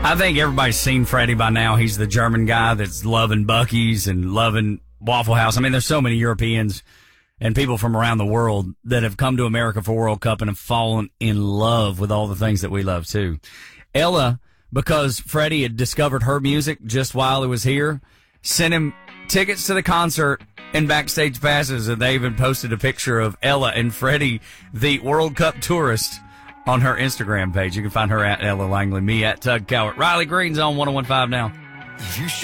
I think everybody's seen Freddie by now. He's the German guy that's loving Buc-ee's and loving Waffle House. I mean, there's so many Europeans and people from around the world that have come to America for World Cup and have fallen in love with all the things that we love too. Ella, because Freddie had discovered her music just while he was here, sent him tickets to the concert and backstage passes, and they even posted a picture of Ella and Freddie, the World Cup tourist, on her Instagram page. You can find her at Ella Langley, me at Tug Cowart. Riley Green's on 101.5 now.